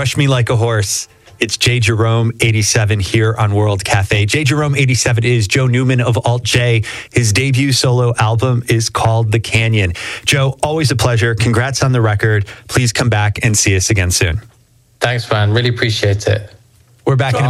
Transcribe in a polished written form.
Crush Me Like a Horse. It's J. Jerome 87 here on World Cafe. J. Jerome 87 is Joe Newman of Alt J. His debut solo album is called The Canyon. Joe, always a pleasure. Congrats on the record. Please come back and see us again soon. Thanks, man. Really appreciate it. We're back in